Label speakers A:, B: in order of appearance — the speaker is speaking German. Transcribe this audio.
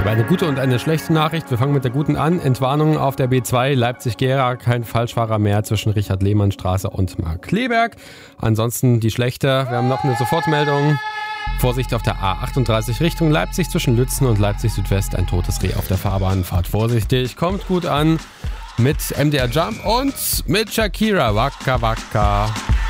A: Eine gute und eine schlechte Nachricht. Wir fangen mit der guten an. Entwarnung auf der B2 Leipzig-Gera. Kein Falschfahrer mehr zwischen Richard-Lehmann-Straße und Markkleeberg. Ansonsten die schlechte. Wir haben noch eine Sofortmeldung. Vorsicht auf der A38 Richtung Leipzig zwischen Lützen und Leipzig Südwest. Ein totes Reh auf der Fahrbahn. Fahrt vorsichtig. Kommt gut an mit MDR Jump und mit Shakira. Waka Waka.